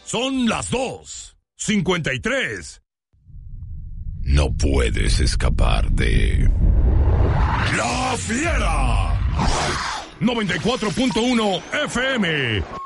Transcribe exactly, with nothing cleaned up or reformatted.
Son las dos cincuenta y tres. No puedes escapar de... ¡La Fiera! noventa y cuatro punto uno F M,